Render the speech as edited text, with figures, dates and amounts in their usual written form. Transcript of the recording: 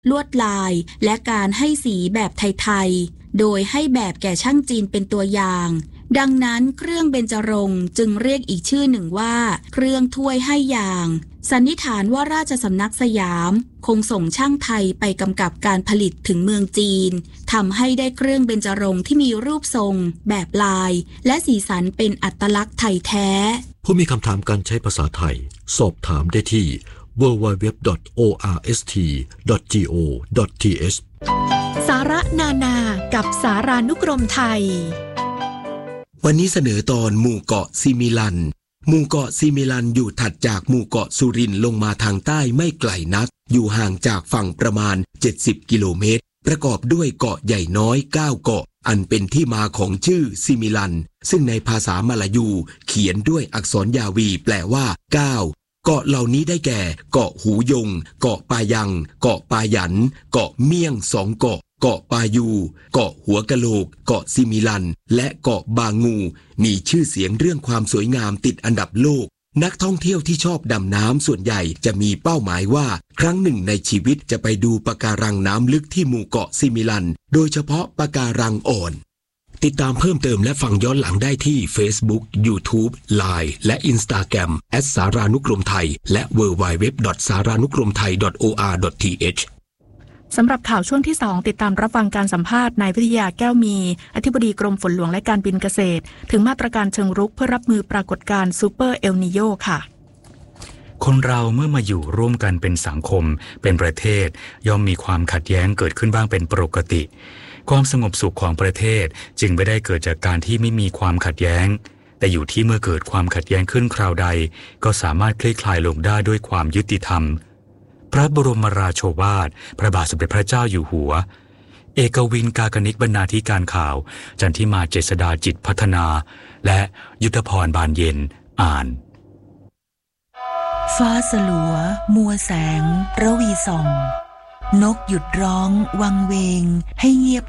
ลวดลายและการให้สีแบบไทยๆโดยให้แบบแก่ช่างจีนเป็นตัวอย่างดังนั้นเครื่องเบญจรงค์จึงเรียกอีกชื่อหนึ่งว่าเครื่องถ้วยให้ยางสันนิษฐานว่าราชสำนักสยามคงส่งช่างไทยไปกำกับการผลิตถึงเมืองจีนทำให้ได้เครื่องเบญจรงค์ที่มีรูปทรงแบบลายและสีสันเป็นอัตลักษณ์ไทยแท้ผู้มีคำถามการใช้ภาษาไทยสอบถามได้ที่ www.orst.go.th สาระนานากับสารานุกรมไทยวันนี้เสนอตอนหมู่เกาะซิมิลันหมู่เกาะซิมิลันอยู่ถัดจากหมู่เกาะสุรินทร์ลงมาทางใต้ไม่ไกลนักอยู่ห่างจากฝั่งประมาณ70กิโลเมตรประกอบด้วยเกาะใหญ่น้อย9เกาะอันเป็นที่มาของชื่อซิมิลันซึ่งในภาษามลายูเขียนด้วยอักษรยาวีแปลว่า9เกาะเหล่านี้ได้แก่เกาะหูยงเกาะปายังเกาะปายันเกาะเมี่ยง2เกาะเกาะปายูเกาะหัวกะโหลกเกาะซิมิลันและเกาะบางูมีชื่อเสียงเรื่องความสวยงามติดอันดับโลกนักท่องเที่ยวที่ชอบดำน้ำส่วนใหญ่จะมีเป้าหมายว่าครั้งหนึ่งในชีวิตจะไปดูปะการังน้ำลึกที่หมู่เกาะซิมิลันโดยเฉพาะปะการังอ่อนติดตามเพิ่มเติมและฟังย้อนหลังได้ที่ Facebook, YouTube, Line และ Instagram @saranukromthai และ www.saranukromthai.or.th สำหรับข่าวช่วงที่2ติดตามรับฟังการสัมภาษณ์นายวิทยาแก้วมีอธิบดีกรมฝนหลวงและการบินเกษตรถึงมาตรการเชิงรุกเพื่อรับมือปรากฏการณ์ซูเปอร์เอลนีโญค่ะคนเราเมื่อมาอยู่ร่วมกันเป็นสังคมเป็นประเทศย่อมมีความขัดแย้งเกิดขึ้นบ้างเป็นปกติความสงบสุขของประเทศจึงไม่ได้เกิดจากการที่ไม่มีความขัดแย้งแต่อยู่ที่เมื่อเกิดความขัดแย้งขึ้นคราวใดก็สามารถคลี่คลายลงได้ด้วยความยุติธรรมพระบรมราโชวาทพระบาทสมเด็จพระเจ้าอยู่หัวเอกวินกากนิกบรรณาธิการข่าวจันทิมาเจษฎาจิตพัฒนาและยุทธพรบานเย็นอ่านฟ้าสลัวมัวแสงระวีส่องนกหยุดร้องวังเวงให้เงียบ